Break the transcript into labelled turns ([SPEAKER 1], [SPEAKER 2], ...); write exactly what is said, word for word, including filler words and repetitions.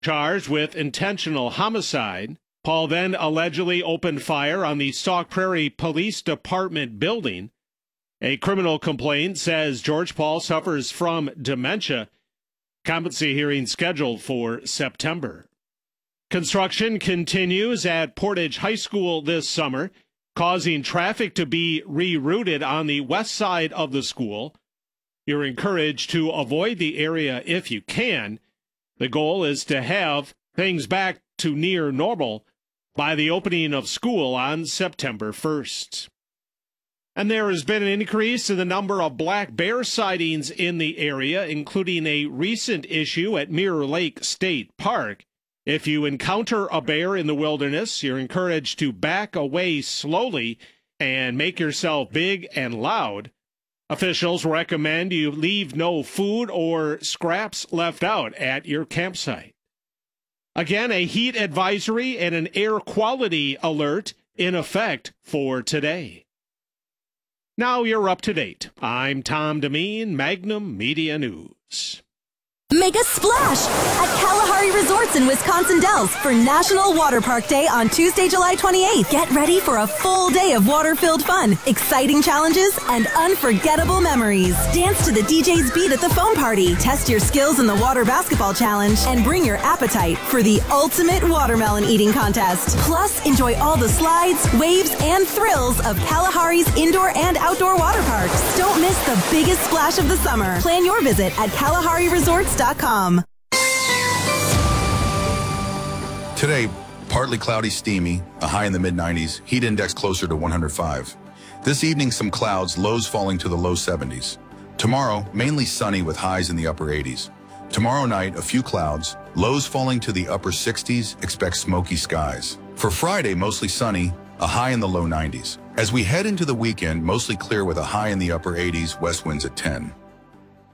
[SPEAKER 1] charged with intentional homicide. Paul then allegedly opened fire on the Sauk Prairie Police Department building. A criminal complaint says George Paul suffers from dementia. Competency hearing scheduled for September. Construction continues at Portage High School this summer, causing traffic to be rerouted on the west side of the school. You're encouraged to avoid the area if you can. The goal is to have things back to near normal by the opening of school on September first. And there has been an increase in the number of black bear sightings in the area, including a recent issue at Mirror Lake State Park. If you encounter a bear in the wilderness, you're encouraged to back away slowly and make yourself big and loud. Officials recommend you leave no food or scraps left out at your campsite. Again, a heat advisory and an air quality alert in effect for today. Now you're up to date. I'm Tom Demeen, Magnum Media News.
[SPEAKER 2] Make a splash at Kalahari Resorts in Wisconsin Dells for National Water Park Day on Tuesday, July twenty-eighth. Get ready for a full day of water-filled fun, exciting challenges, and unforgettable memories. Dance to the D J's beat at the foam party, test your skills in the water basketball challenge, and bring your appetite for the ultimate watermelon eating contest. Plus, enjoy all the slides, waves, and thrills of Kalahari's indoor and outdoor water parks. Don't miss the biggest splash of the summer. Plan your visit at Kalahari Resorts dot com.
[SPEAKER 3] Today, partly cloudy, steamy, a high in the mid nineties, heat index closer to one hundred five. This evening, some clouds, lows falling to the low seventies. Tomorrow, mainly sunny with highs in the upper eighties. Tomorrow night, a few clouds, lows falling to the upper sixties, expect smoky skies. For Friday, mostly sunny, a high in the low nineties. As we head into the weekend, mostly clear with a high in the upper eighties, west winds at ten.